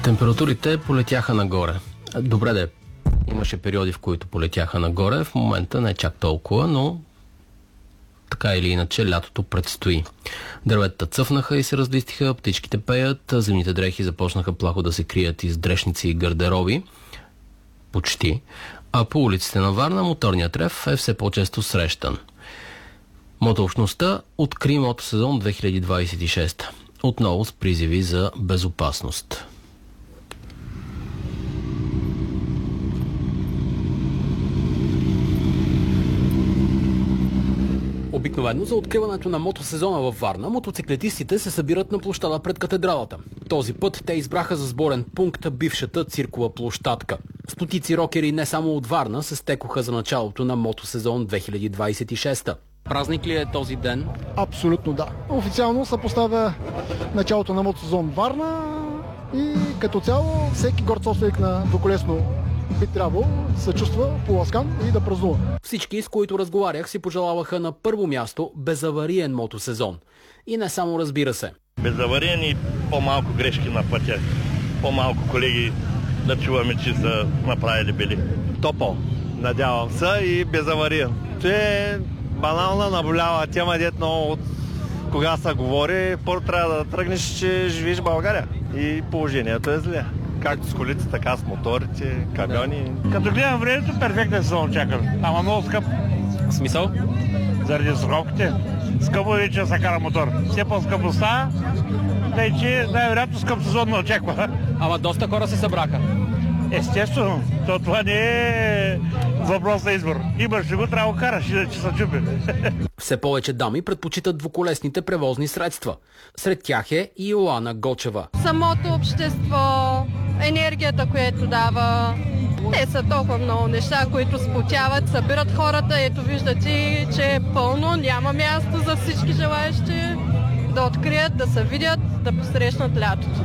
Температурите полетяха нагоре. Добре де, имаше периоди, в които полетяха нагоре. В момента не чак толкова, но така или иначе лятото предстои. Дърветата цъфнаха и се разлистиха, птичките пеят, зимните дрехи започнаха плахо да се крият из дрешници и гардероби. Почти. А по улиците на Варна моторният рев е все по-често срещан. Мотообщността откри мотосезон 2026. Отново с призиви за безопасност. Обикновено за откриването на мотосезона във Варна мотоциклетистите се събират на площада пред катедралата. Този път те избраха за сборен пункт бившата циркова площадка. Стотици рокери не само от Варна се стекоха за началото на мотосезон 2026. Празник ли е този ден? Абсолютно да. Официално се поставя началото на мотосезон Варна и като цяло всеки горд собственик на двуколесно би трябвало да се чувства поласкан и да празнува. Всички, с които разговарях, си пожелаваха на първо място безавариен мотосезон. И не само, разбира се. Безавариен и по-малко грешки на пътя. По-малко колеги да чуваме, че са направили били. Топъл, надявам се, и безавариен. Това е банална наболява тема, дет много от кога се говори. Първо трябва да тръгнеш, че живееш в България. И положението е зле. Както с колите, така с моторите, камиони. Да. Като гледам времето, перфектен сезон очаквам. Ама много скъп. В смисъл? Заради застраховките. Скъпо вече да се кара мотор. Все по-скъпо става, вече най-вероятно скъп сезон ме очаква. Ама доста хора се събраха. Естествено, това не е въпрос на избор. Имаш ли го, трябва да караш, иначе се чупи. Все повече дами предпочитат двуколесните превозни средства. Сред тях е и Йоана Гочева. Самото общество, енергията, която дава, те са толкова много неща, които сплотяват, събират хората. Ето виждате, че е пълно, няма място за всички желаещи да открият, да се видят, да посрещнат лятото.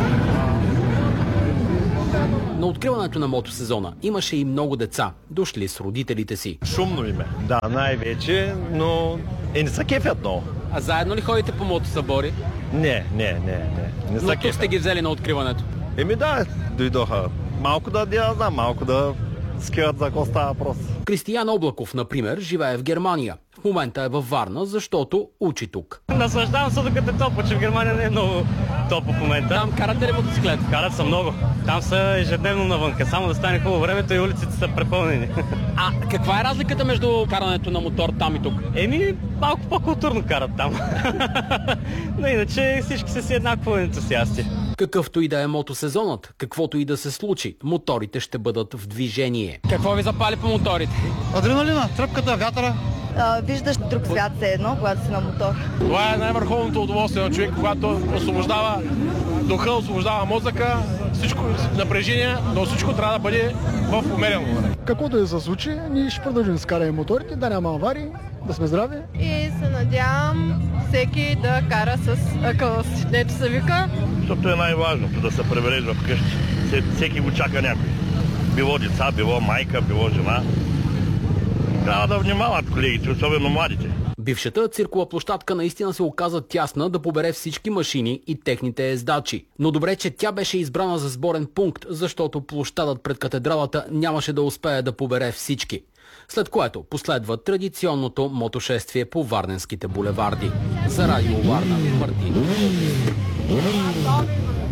На откриването на мотосезона имаше и много деца, дошли с родителите си. Шумно име. Да, най-вече, но не са кефят много. А заедно ли ходите по мотосъбори? Не са Но кефят. тук сте ги взели на откриването. Да, дойдоха. Малко да знам, малко да скиват за какво става въпрос. Кристиян Облаков, например, живее в Германия. В момента е във Варна, защото учи тук. Наслаждавам се докато е топло, че в Германия не е много топло в момента. Там карате ли мотоциклет? Карат са много. Там са ежедневно навънка. Само да стане хубаво времето и улиците са препълнени. А каква е разликата между карането на мотор там и тук? Малко по-културно карат там. Но иначе всички са си еднакво ентусиасти. Какъвто и да е мотосезонът, каквото и да се случи, моторите ще бъдат в движение. Какво ви запали по моторите? Адреналина, тръпката, вятъра. Виждаш друг свят все едно, когато си на мотор. Това е най-върховното удоволствие на човек, когато освобождава духа, освобождава мозъка, всичко напрежение, но всичко трябва да бъде в умерено. Каквото и да се случи, ние ще продължим да скараме моторите, да няма аварии, да сме здрави. И се надявам всеки да кара с акъла си, дето се вика. Защото е най-важното да се пребереш в къщи. Всеки го чака някой. Било деца, било майка, било жена. Трябва да внимават колегите, особено младите. Бившата циркова площадка наистина се оказа тясна да побере всички машини и техните ездачи. Но добре, че тя беше избрана за сборен пункт, защото площадът пред катедралата нямаше да успее да побере всички. След което последва традиционното мотошествие по варненските булеварди. За Радио Варна, Мартин.